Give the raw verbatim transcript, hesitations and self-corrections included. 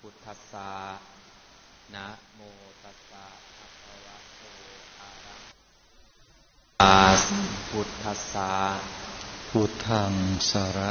พุทธัสสะนะโมตัสสะภะคะวะโตอะระหะโตพุทธัสสะพุทธังสร